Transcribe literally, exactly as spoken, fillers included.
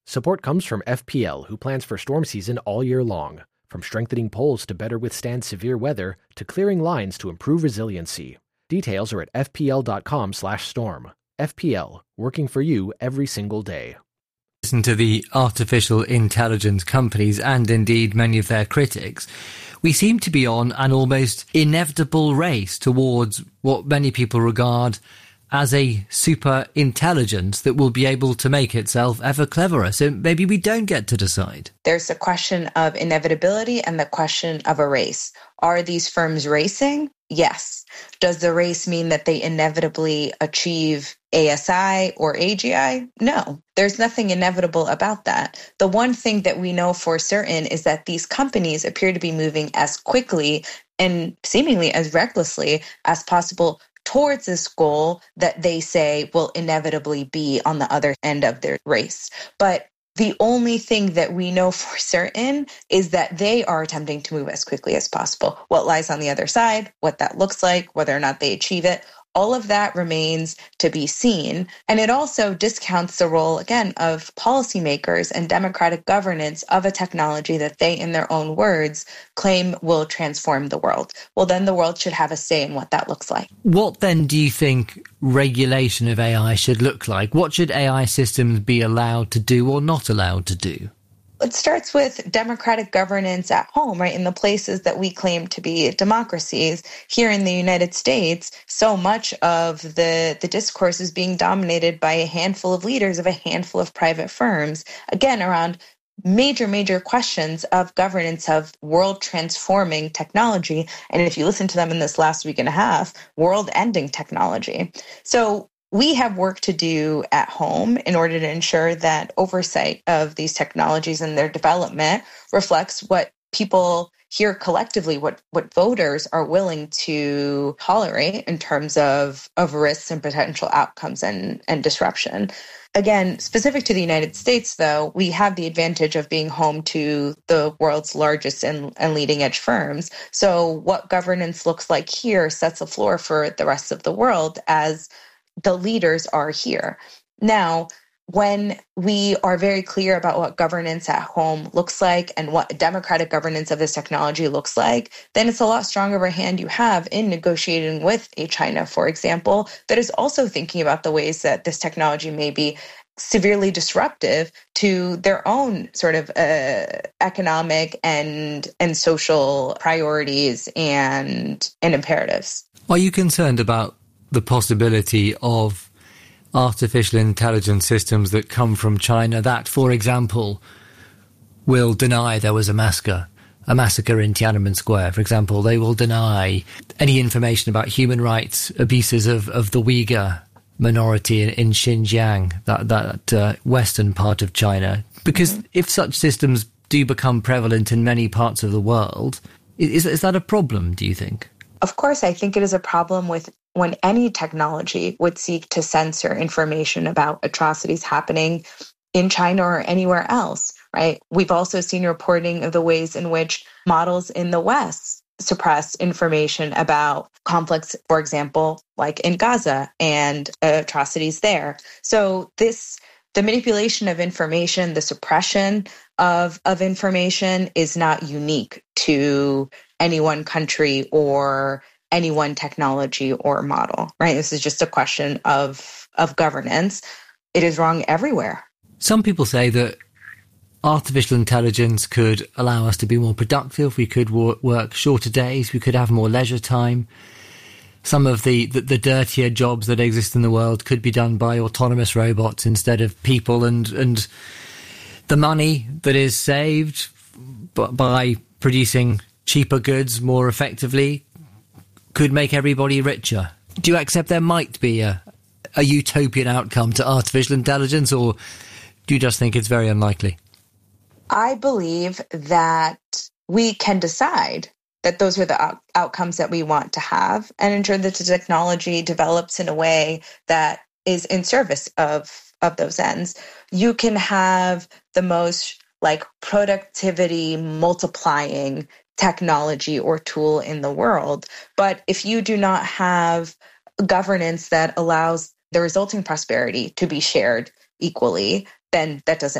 Support comes from F P L, who plans for storm season all year long. From strengthening poles to better withstand severe weather, to clearing lines to improve resiliency. Details are at fpl.com slash storm. F P L, working for you every single day. Listen to the artificial intelligence companies and indeed many of their critics. We seem to be on an almost inevitable race towards what many people regard as a super intelligence that will be able to make itself ever cleverer. So maybe we don't get to decide. There's the question of inevitability and the question of a race. Are these firms racing? Yes. Does the race mean that they inevitably achieve A S I or A G I? No. There's nothing inevitable about that. The one thing that we know for certain is that these companies appear to be moving as quickly and seemingly as recklessly as possible towards this goal that they say will inevitably be on the other end of their race. But the only thing that we know for certain is that they are attempting to move as quickly as possible. What lies on the other side, what that looks like, whether or not they achieve it, all of that remains to be seen. And it also discounts the role, again, of policymakers and democratic governance of a technology that they, in their own words, claim will transform the world. Well, then the world should have a say in what that looks like. What then do you think regulation of A I should look like? What should A I systems be allowed to do or not allowed to do? It starts with democratic governance at home, right? In the places that we claim to be democracies. Here in the United States, so much of the, the discourse is being dominated by a handful of leaders of a handful of private firms, again, around major, major questions of governance of world-transforming technology. And if you listen to them in this last week and a half, world-ending technology. So we have work to do at home in order to ensure that oversight of these technologies and their development reflects what people here collectively, what, what voters are willing to tolerate in terms of, of risks and potential outcomes and, and disruption. Again, specific to the United States, though, we have the advantage of being home to the world's largest and, and leading edge firms. So what governance looks like here sets a floor for the rest of the world as the leaders are here. Now, when we are very clear about what governance at home looks like and what democratic governance of this technology looks like, then it's a lot stronger of a hand you have in negotiating with a China, for example, that is also thinking about the ways that this technology may be severely disruptive to their own sort of uh, economic and and social priorities and and imperatives. Are you concerned about the possibility of artificial intelligence systems that come from China that, for example, will deny there was a massacre, a massacre in Tiananmen Square, for example? They will deny any information about human rights abuses of, of the Uyghur minority in, in Xinjiang, that, that uh, western part of China. Because mm-hmm. if such systems do become prevalent in many parts of the world, is, is that a problem, do you think? Of course, I think it is a problem with when any technology would seek to censor information about atrocities happening in China or anywhere else, right? We've also seen reporting of the ways in which models in the West suppress information about conflicts, for example, like in Gaza and atrocities there. So this, the manipulation of information, the suppression of, of information is not unique to any one country or any one technology or model, right? This is just a question of, of governance. It is wrong everywhere. Some people say that artificial intelligence could allow us to be more productive. We could work shorter days. We could have more leisure time. Some of the, the, the dirtier jobs that exist in the world could be done by autonomous robots instead of people. And, and the money that is saved by producing cheaper goods more effectively could make everybody richer. Do you accept there might be a, a utopian outcome to artificial intelligence, or do you just think it's very unlikely? I believe that we can decide that those are the out- outcomes that we want to have and ensure that the technology develops in a way that is in service of, of those ends. You can have the most like productivity multiplying technology or tool in the world. But if you do not have governance that allows the resulting prosperity to be shared equally, then that doesn't